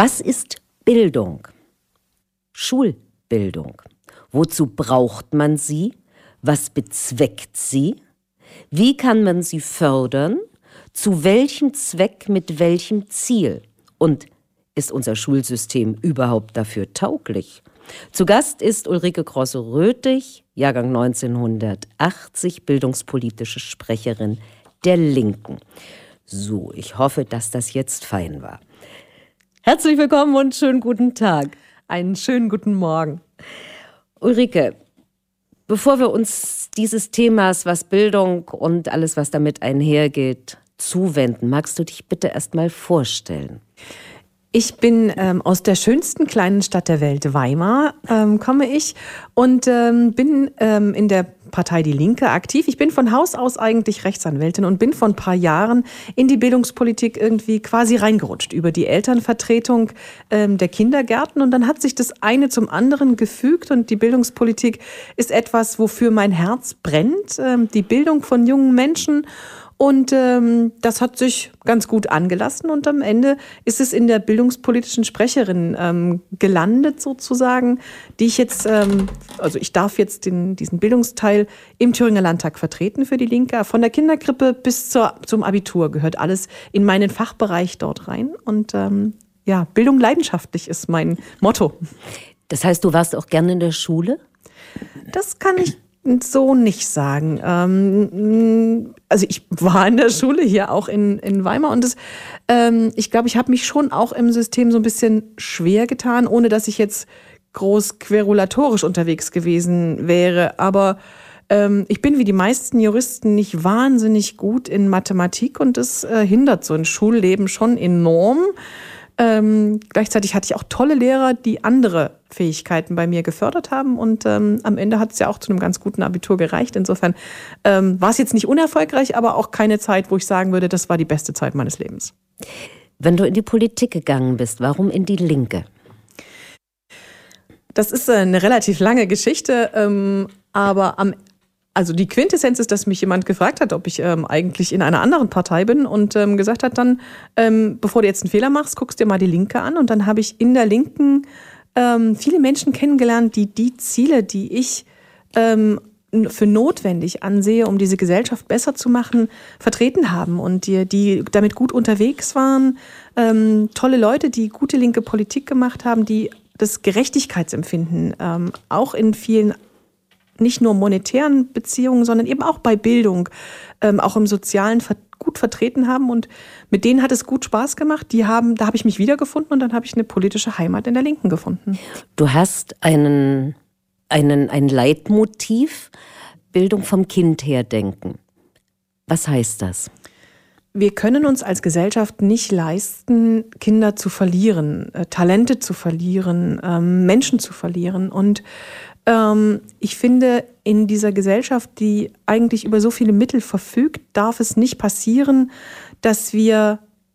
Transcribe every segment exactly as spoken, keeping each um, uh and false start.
Was ist Bildung? Schulbildung. Wozu braucht man sie? Was bezweckt sie? Wie kann man sie fördern? Zu welchem Zweck, mit welchem Ziel? Und ist unser Schulsystem überhaupt dafür tauglich? Zu Gast ist Ulrike Grosse-Röthig, Jahrgang neunzehnhundertachtzig, bildungspolitische Sprecherin der Linken. So, ich hoffe, dass das jetzt fein war. Herzlich willkommen und schönen guten Tag. Einen schönen guten Morgen. Ulrike, bevor wir uns dieses Themas, was Bildung und alles, was damit einhergeht, zuwenden, magst du dich bitte erst mal vorstellen? Ich bin ähm, aus der schönsten kleinen Stadt der Welt, Weimar, ähm, komme ich und ähm, bin ähm, in der Partei Die Linke aktiv. Ich bin von Haus aus eigentlich Rechtsanwältin und bin vor ein paar Jahren in die Bildungspolitik irgendwie quasi reingerutscht über die Elternvertretung ähm, der Kindergärten. Und dann hat sich das eine zum anderen gefügt und die Bildungspolitik ist etwas, wofür mein Herz brennt. Ähm, die Bildung von jungen Menschen. Und ähm, das hat sich ganz gut angelassen und am Ende ist es in der bildungspolitischen Sprecherin ähm, gelandet sozusagen, die ich jetzt, ähm, also ich darf jetzt den, diesen Bildungsteil im Thüringer Landtag vertreten für die Linke. Von der Kinderkrippe bis zur, zum Abitur gehört alles in meinen Fachbereich dort rein. Und ähm, ja, Bildung leidenschaftlich ist mein Motto. Das heißt, du warst auch gerne in der Schule? Das kann ich so nicht sagen. Ähm, also ich war in der Schule hier auch in, in Weimar und das, ähm, ich glaube, ich habe mich schon auch im System so ein bisschen schwer getan, ohne dass ich jetzt groß querulatorisch unterwegs gewesen wäre. Aber ähm, ich bin wie die meisten Juristen nicht wahnsinnig gut in Mathematik und das äh, hindert so ein Schulleben schon enorm. Ähm, gleichzeitig hatte ich auch tolle Lehrer, die andere Fähigkeiten bei mir gefördert haben und ähm, am Ende hat es ja auch zu einem ganz guten Abitur gereicht. Insofern ähm, war es jetzt nicht unerfolgreich, aber auch keine Zeit, wo ich sagen würde, das war die beste Zeit meines Lebens. Wenn du in die Politik gegangen bist, warum in die Linke? Das ist eine relativ lange Geschichte, ähm, aber am Also die Quintessenz ist, dass mich jemand gefragt hat, ob ich ähm, eigentlich in einer anderen Partei bin und ähm, gesagt hat dann, ähm, bevor du jetzt einen Fehler machst, guckst dir mal die Linke an. Und dann habe ich in der Linken ähm, viele Menschen kennengelernt, die die Ziele, die ich ähm, für notwendig ansehe, um diese Gesellschaft besser zu machen, vertreten haben und die, die damit gut unterwegs waren. Ähm, tolle Leute, die gute linke Politik gemacht haben, die das Gerechtigkeitsempfinden ähm, auch in vielen nicht nur monetären Beziehungen, sondern eben auch bei Bildung, ähm, auch im Sozialen ver- gut vertreten haben. Und mit denen hat es gut Spaß gemacht. Die haben, da habe ich mich wiedergefunden und dann habe ich eine politische Heimat in der Linken gefunden. Du hast einen, einen, ein Leitmotiv, Bildung vom Kind her denken. Was heißt das? Wir können uns als Gesellschaft nicht leisten, Kinder zu verlieren, äh, Talente zu verlieren, ähm, Menschen zu verlieren. Und ähm, ich finde, in dieser Gesellschaft, die eigentlich über so viele Mittel verfügt, darf es nicht passieren, dass wir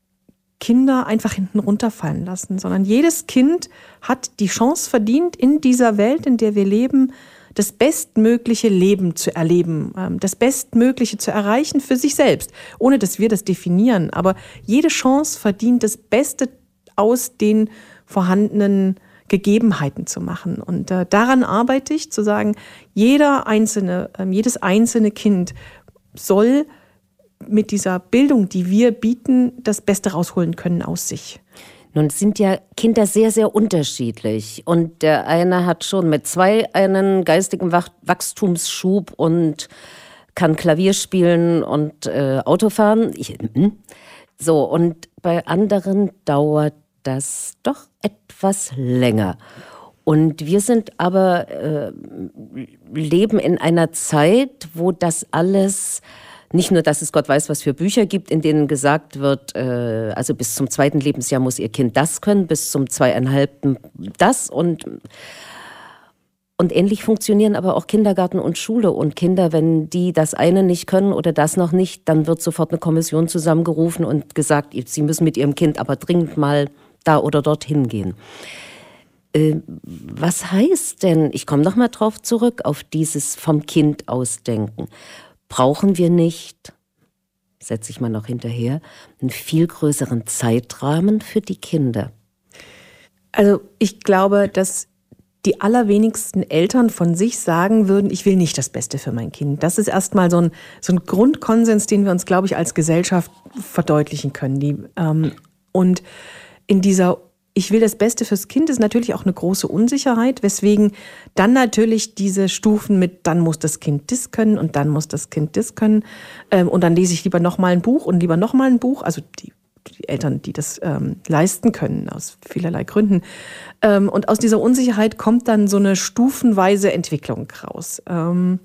Kinder einfach hinten runterfallen lassen, sondern jedes Kind hat die Chance verdient, in dieser Welt, in der wir leben, das bestmögliche Leben zu erleben, das Bestmögliche zu erreichen für sich selbst, ohne dass wir das definieren. Aber jede Chance verdient, das Beste aus den vorhandenen Gegebenheiten zu machen. Und äh, daran arbeite ich, zu sagen, jeder einzelne, äh, jedes einzelne Kind soll mit dieser Bildung, die wir bieten, das Beste rausholen können aus sich. Nun sind ja Kinder sehr, sehr unterschiedlich. Und der eine hat schon mit zwei einen geistigen Wachstumsschub und kann Klavier spielen und äh, Auto fahren. Ich, so, und bei anderen dauert das doch etwas länger. Und wir sind aber, äh, leben in einer Zeit, wo das alles, nicht nur, dass es Gott weiß, was für Bücher gibt, in denen gesagt wird, äh, also bis zum zweiten Lebensjahr muss ihr Kind das können, bis zum zweieinhalbten das und Und ähnlich funktionieren aber auch Kindergarten und Schule. Und Kinder, wenn die das eine nicht können oder das noch nicht, dann wird sofort eine Kommission zusammengerufen und gesagt, sie müssen mit ihrem Kind aber dringend mal da oder dorthin gehen. Äh, was heißt denn, ich komme noch mal drauf zurück, auf dieses vom Kind ausdenken. Brauchen wir nicht, setze ich mal noch hinterher, einen viel größeren Zeitrahmen für die Kinder? Also ich glaube, dass die allerwenigsten Eltern von sich sagen würden, ich will nicht das Beste für mein Kind. Das ist erstmal so ein, so ein Grundkonsens, den wir uns, glaube ich, als Gesellschaft verdeutlichen können. Die, ähm, und in dieser Ich will das Beste fürs Kind ist natürlich auch eine große Unsicherheit, weswegen dann natürlich diese Stufen mit, dann muss das Kind das können und dann muss das Kind das können. Ähm, und dann lese ich lieber nochmal ein Buch und lieber nochmal ein Buch. Also die die Eltern, die das ähm, leisten können, aus vielerlei Gründen. Ähm, und aus dieser Unsicherheit kommt dann so eine stufenweise Entwicklung raus. Ähm,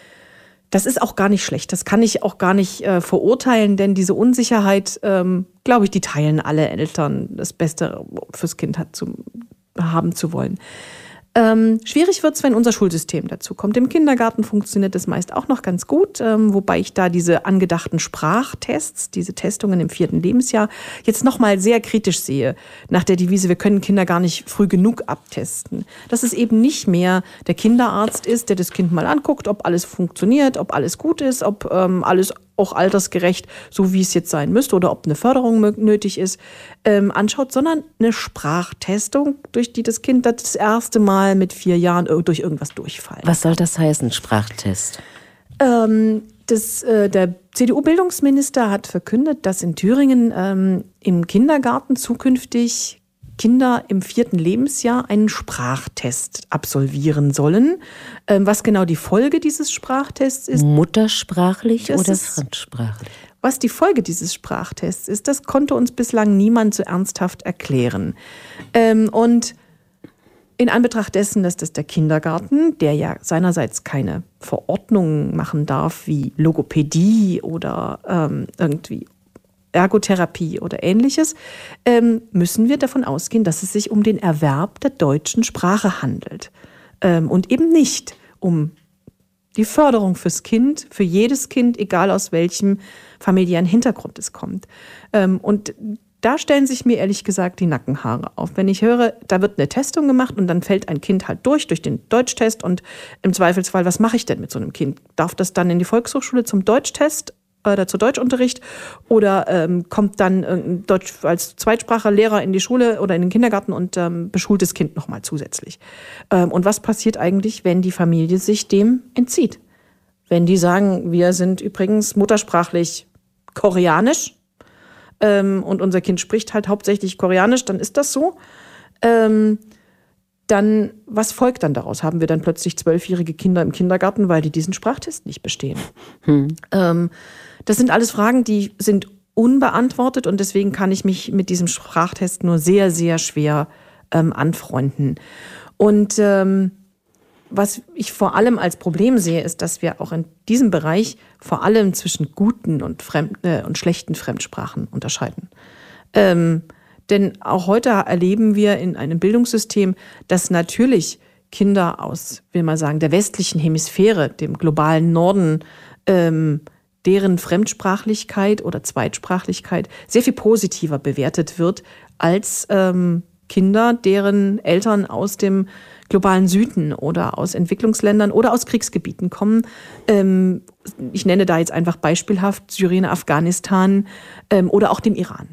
das ist auch gar nicht schlecht, das kann ich auch gar nicht äh, verurteilen, denn diese Unsicherheit, ähm, glaube ich, die teilen alle Eltern, das Beste fürs Kind hat zu, haben zu wollen. Ähm, schwierig wird es, wenn unser Schulsystem dazu kommt. Im Kindergarten funktioniert das meist auch noch ganz gut, ähm, wobei ich da diese angedachten Sprachtests, diese Testungen im vierten Lebensjahr, jetzt nochmal sehr kritisch sehe, nach der Devise, wir können Kinder gar nicht früh genug abtesten. Dass es eben nicht mehr der Kinderarzt ist, der das Kind mal anguckt, ob alles funktioniert, ob alles gut ist, ob ähm, alles auch altersgerecht, so wie es jetzt sein müsste, oder ob eine Förderung nötig ist, ähm, anschaut, sondern eine Sprachtestung, durch die das Kind das erste Mal mit vier Jahren durch irgendwas durchfallen. Was soll das heißen, Sprachtest? Ähm, das, äh, der C D U-Bildungsminister hat verkündet, dass in Thüringen ähm, im Kindergarten zukünftig Kinder im vierten Lebensjahr einen Sprachtest absolvieren sollen. Ähm, was genau die Folge dieses Sprachtests ist? Muttersprachlich oder ist, fremdsprachlich? Was die Folge dieses Sprachtests ist, das konnte uns bislang niemand so ernsthaft erklären. Ähm, und in Anbetracht dessen, dass das der Kindergarten, der ja seinerseits keine Verordnungen machen darf, wie Logopädie oder ähm, irgendwie Ergotherapie oder Ähnliches, ähm, müssen wir davon ausgehen, dass es sich um den Erwerb der deutschen Sprache handelt. Ähm, und eben nicht um die Förderung fürs Kind, für jedes Kind, egal aus welchem familiären Hintergrund es kommt. Ähm, und da stellen sich mir ehrlich gesagt die Nackenhaare auf. Wenn ich höre, da wird eine Testung gemacht und dann fällt ein Kind halt durch, durch den Deutschtest und im Zweifelsfall, was mache ich denn mit so einem Kind? Darf das dann in die Volkshochschule zum Deutschtest oder zu Deutschunterricht oder ähm, kommt dann äh, Deutsch als Zweitsprachenlehrer in die Schule oder in den Kindergarten und ähm, beschult das Kind nochmal zusätzlich. Ähm, und was passiert eigentlich, wenn die Familie sich dem entzieht? Wenn die sagen, wir sind übrigens muttersprachlich Koreanisch ähm, und unser Kind spricht halt hauptsächlich Koreanisch, dann ist das so. Ähm, dann, was folgt dann daraus? Haben wir dann plötzlich zwölfjährige Kinder im Kindergarten, weil die diesen Sprachtest nicht bestehen? Hm. Ähm, das sind alles Fragen, die sind unbeantwortet und deswegen kann ich mich mit diesem Sprachtest nur sehr, sehr schwer ähm, anfreunden. Und ähm, was ich vor allem als Problem sehe, ist, dass wir auch in diesem Bereich vor allem zwischen guten und, fremd, äh, und schlechten Fremdsprachen unterscheiden. Ähm, Denn auch heute erleben wir in einem Bildungssystem, dass natürlich Kinder aus, will man sagen, der westlichen Hemisphäre, dem globalen Norden, ähm, deren Fremdsprachlichkeit oder Zweitsprachlichkeit sehr viel positiver bewertet wird als ähm, Kinder, deren Eltern aus dem globalen Süden oder aus Entwicklungsländern oder aus Kriegsgebieten kommen. Ähm, ich nenne da jetzt einfach beispielhaft Syrien, Afghanistan ähm, oder auch dem Iran.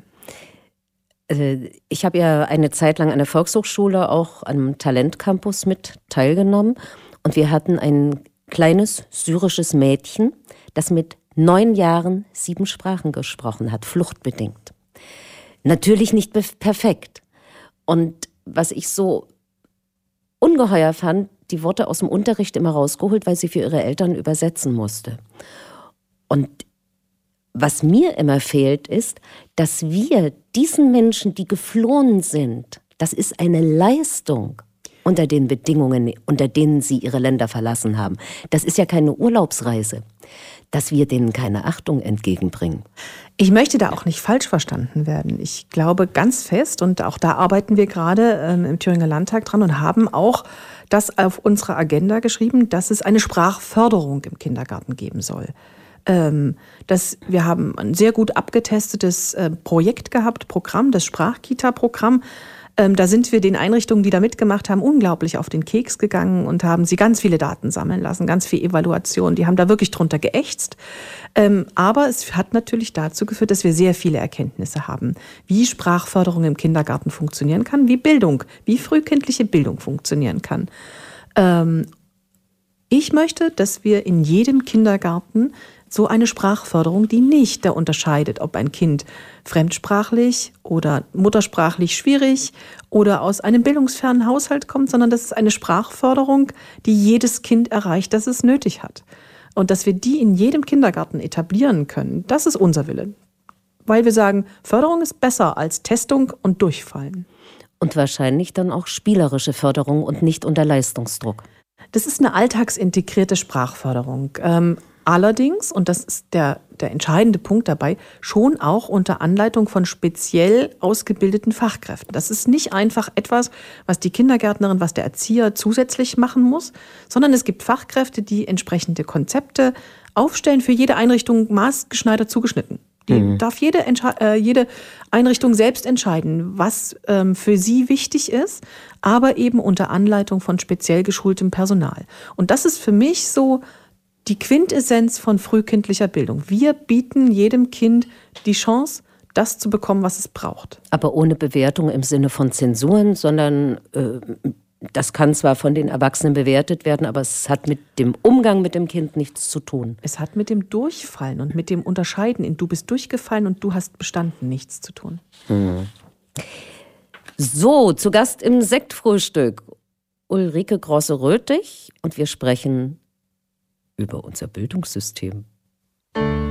Ich habe ja eine Zeit lang an der Volkshochschule auch am Talentcampus mit teilgenommen und wir hatten ein kleines syrisches Mädchen, das mit neun Jahren sieben Sprachen gesprochen hat, fluchtbedingt. Natürlich nicht perfekt. Und was ich so ungeheuer fand, die Worte aus dem Unterricht immer rausgeholt, weil sie für ihre Eltern übersetzen musste. Und was mir immer fehlt, ist, dass wir diesen Menschen, die geflohen sind, das ist eine Leistung unter den Bedingungen, unter denen sie ihre Länder verlassen haben. Das ist ja keine Urlaubsreise, dass wir denen keine Achtung entgegenbringen. Ich möchte da auch nicht falsch verstanden werden. Ich glaube ganz fest, und auch da arbeiten wir gerade ähm, im Thüringer Landtag dran und haben auch das auf unsere Agenda geschrieben, dass es eine Sprachförderung im Kindergarten geben soll. Ähm, das, wir haben ein sehr gut abgetestetes äh, Projekt gehabt, Programm, das Sprachkita-Programm, Ähm, da sind wir den Einrichtungen, die da mitgemacht haben, unglaublich auf den Keks gegangen und haben sie ganz viele Daten sammeln lassen, ganz viel Evaluation. Die haben da wirklich drunter geächtzt. Ähm, aber es hat natürlich dazu geführt, dass wir sehr viele Erkenntnisse haben, wie Sprachförderung im Kindergarten funktionieren kann, wie Bildung, wie frühkindliche Bildung funktionieren kann. Ähm, ich möchte, dass wir in jedem Kindergarten so eine Sprachförderung, die nicht da unterscheidet, ob ein Kind fremdsprachlich oder muttersprachlich schwierig oder aus einem bildungsfernen Haushalt kommt, sondern das ist eine Sprachförderung, die jedes Kind erreicht, das es nötig hat. Und dass wir die in jedem Kindergarten etablieren können, das ist unser Wille. Weil wir sagen, Förderung ist besser als Testung und Durchfallen. Und wahrscheinlich dann auch spielerische Förderung und nicht unter Leistungsdruck. Das ist eine alltagsintegrierte Sprachförderung. Ähm, allerdings, und das ist der, der entscheidende Punkt dabei, schon auch unter Anleitung von speziell ausgebildeten Fachkräften. Das ist nicht einfach etwas, was die Kindergärtnerin, was der Erzieher zusätzlich machen muss, sondern es gibt Fachkräfte, die entsprechende Konzepte aufstellen, für jede Einrichtung maßgeschneidert zugeschnitten. Die mhm. darf jede, äh, jede Einrichtung selbst entscheiden, was ähm, für sie wichtig ist, aber eben unter Anleitung von speziell geschultem Personal. Und das ist für mich so die Quintessenz von frühkindlicher Bildung. Wir bieten jedem Kind die Chance, das zu bekommen, was es braucht. Aber ohne Bewertung im Sinne von Zensuren, sondern äh, das kann zwar von den Erwachsenen bewertet werden, aber es hat mit dem Umgang mit dem Kind nichts zu tun. Es hat mit dem Durchfallen und mit dem Unterscheiden in du bist durchgefallen und du hast bestanden nichts zu tun. Hm. So, zu Gast im Sektfrühstück Ulrike Grosse-Röthig und wir sprechen über unser Bildungssystem.